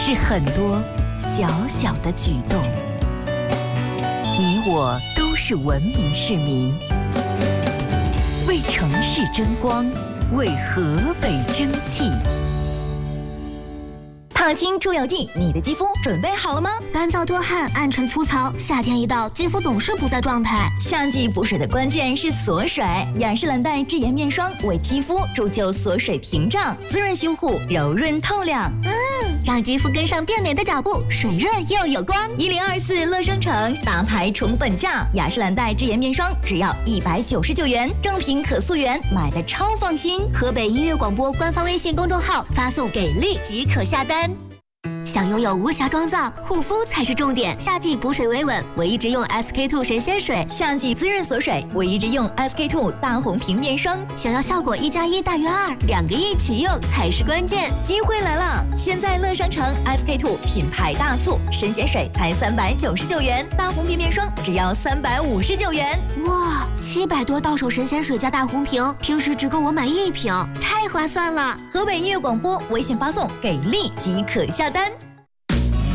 是很多小小的举动。你我都是文明市民，为城市争光，为河北争气。 烫青出油剂，你的肌肤准备好了吗？ 干燥多汗、暗沉粗糙，夏天一到，肌肤总是不在状态。 夏季补水的关键是锁水，雅诗兰黛智妍面霜为肌肤铸就锁水屏障，滋润修护，柔润透亮。 让肌肤跟上变美的脚步，水润又有光。 1024乐生城大牌宠本价，雅诗兰黛智妍面霜只要199元，正品可溯源，买的超放心。 河北音乐广播官方微信公众号发送给力即可下单。想拥有无瑕妆造，护肤才是重点。夏季补水维稳，我一直用 SK2 神仙水； 夏季滋润锁水，我一直用 SK2 大红瓶面霜。 想要效果1+1大于2，2个一起用才是关键。 机会来了！现在乐商城 SK2 品牌大促，神仙水才399元，大红瓶面霜只要359元。 哇，700多到手神仙水加大红瓶，平时只够我买1瓶，太划算了！ 河北音乐广播微信发送给力即可下单。